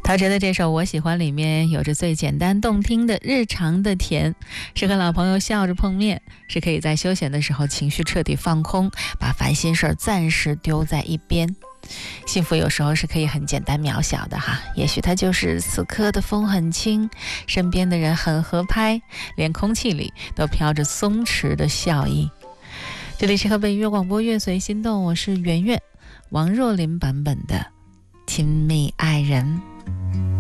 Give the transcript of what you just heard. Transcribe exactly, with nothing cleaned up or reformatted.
陶喆的这首《我喜欢》里面有着最简单动听的日常的甜，是和老朋友笑着碰面，是可以在休闲的时候情绪彻底放空，把烦心事儿暂时丢在一边。幸福有时候是可以很简单渺小的哈，也许它就是此刻的风很轻，身边的人很合拍，连空气里都飘着松弛的笑意。这里是河北音乐广播乐随心动，我是圆圆，王若琳版本的亲密爱人。